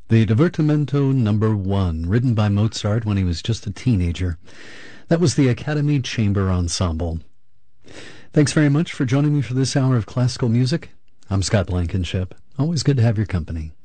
The Divertimento Number 1, written by Mozart when he was just a teenager. That was the Academy Chamber Ensemble. Thanks very much for joining me for this hour of classical music. I'm Scott Blankenship. Always good to have your company.